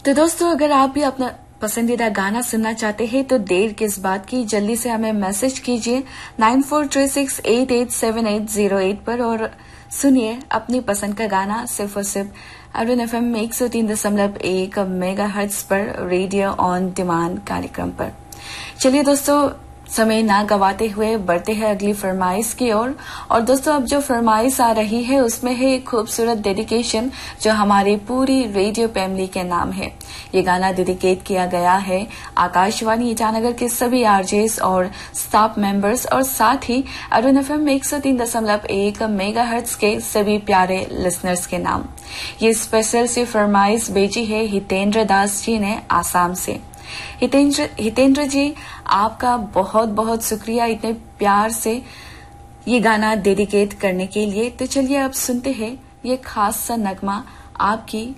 तो दोस्तों, अगर आप भी अपना पसंदीदा गाना सुनना चाहते हैं तो देर किस बात की, जल्दी से हमें मैसेज कीजिए 9436887808 पर और सुनिए अपनी पसंद का गाना सिर्फ और सिर्फ अरुण FM 103.1 मेगाहर्ट्ज पर रेडियो ऑन डिमांड कार्यक्रम पर। चलिए दोस्तों, समय ना गवाते हुए बढ़ते हैं अगली फरमाइश की ओर। और दोस्तों, अब जो फरमाइश आ रही है उसमें है एक खूबसूरत डेडिकेशन जो हमारी पूरी रेडियो फैमिली के नाम है। ये गाना डेडिकेट किया गया है आकाशवाणी ईटानगर के सभी आरजेस और स्टाफ मेंबर्स और साथ ही अरुण FM 103.1 मेगाहर्ट्ज के सभी प्यारे लिसनर्स के नाम। ये स्पेशल सी फरमाइश भेजी है हितेंद्र दास जी ने आसाम से। हितेंद्र जी, आपका बहुत बहुत शुक्रिया इतने प्यार से ये गाना डेडिकेट करने के लिए। तो चलिए अब सुनते हैं ये खास सा नगमा आपकी